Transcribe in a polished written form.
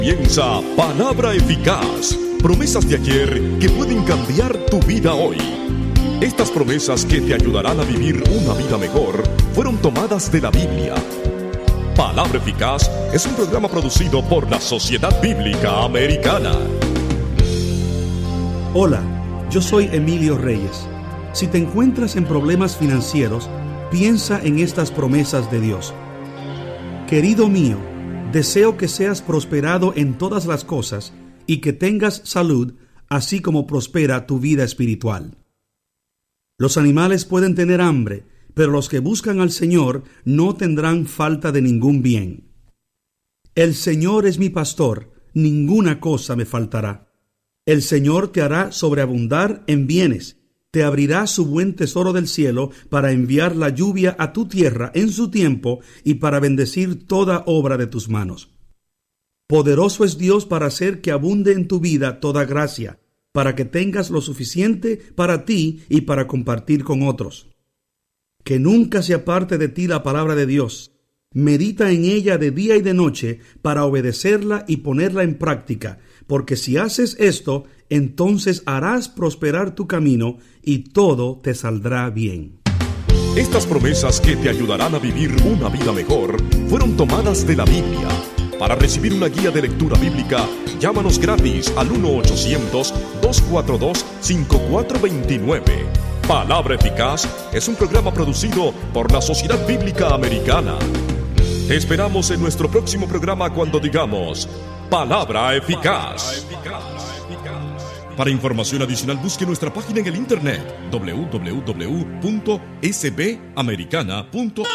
Comienza Palabra Eficaz, promesas de ayer que pueden cambiar tu vida hoy. Estas promesas que te ayudarán a vivir una vida mejor fueron tomadas de la Biblia. Palabra Eficaz es un programa producido por la Sociedad Bíblica Americana. Hola, yo soy Emilio Reyes. Si te encuentras en problemas financieros, piensa en estas promesas de Dios. Querido mío, deseo que seas prosperado en todas las cosas y que tengas salud, así como prospera tu vida espiritual. Los animales pueden tener hambre, pero los que buscan al Señor no tendrán falta de ningún bien. El Señor es mi pastor, ninguna cosa me faltará. El Señor te hará sobreabundar en bienes, te abrirá su buen tesoro del cielo para enviar la lluvia a tu tierra en su tiempo y para bendecir toda obra de tus manos. Poderoso es Dios para hacer que abunde en tu vida toda gracia, para que tengas lo suficiente para ti y para compartir con otros. Que nunca se aparte de ti la palabra de Dios. Medita en ella de día y de noche para obedecerla y ponerla en práctica, porque si haces esto, entonces harás prosperar tu camino y todo te saldrá bien. Estas promesas que te ayudarán a vivir una vida mejor fueron tomadas de la Biblia. Para recibir una guía de lectura bíblica, llámanos gratis al 1-800-242-5429. Palabra Eficaz es un programa producido por la Sociedad Bíblica Americana. Te esperamos en nuestro próximo programa cuando digamos Palabra Eficaz. Para información adicional busque nuestra página en el internet www.sbamericana.org.